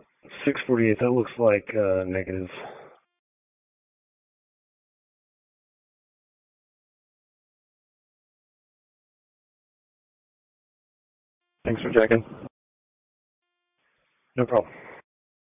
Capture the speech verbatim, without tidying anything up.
six forty-eight, that looks like uh, negative. Thanks for checking. No problem.